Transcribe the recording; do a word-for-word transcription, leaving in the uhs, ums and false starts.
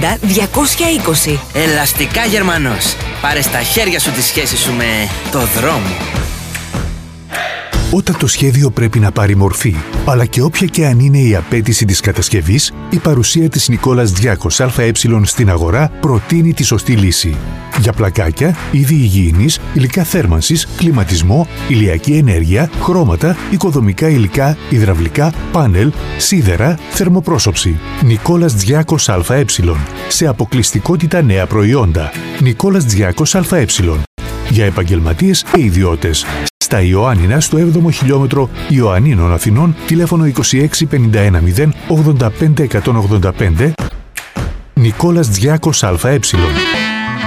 δέκα διακόσια είκοσι. Ελαστικά Γερμανός. Πάρε στα χέρια σου τη σχέση σου με το δρόμο. Όταν το σχέδιο πρέπει να πάρει μορφή, αλλά και όποια και αν είναι η απέτηση της κατασκευής, η παρουσία της Νικόλας Διάκος ΑΕ στην αγορά προτείνει τη σωστή λύση. Για πλακάκια, είδη υγιεινής, υλικά θέρμανσης, κλιματισμό, ηλιακή ενέργεια, χρώματα, οικοδομικά υλικά, υδραυλικά, πάνελ, σίδερα, θερμοπρόσωψη. Νικόλας Διάκος ΑΕ. Σε αποκλειστικότητα νέα προϊόντα. Νικόλας Διάκος ΑΕ. Για επαγγελματίες και ιδιώτες. Στα Ιωάννινα, στο έβδομο χιλιόμετρο Ιωαννίνων Αθηνών, τηλέφωνο είκοσι έξι πενήντα ένα μηδέν ογδόντα πέντε εκατόν ογδόντα πέντε. Νικόλας Διάκος ΑΕ.